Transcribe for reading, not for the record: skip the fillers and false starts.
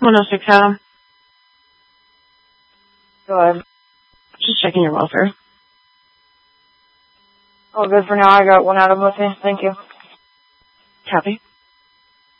106 Adam. Go ahead. Just checking your welfare. All good for now. I got one Adam with you. Thank you. Copy.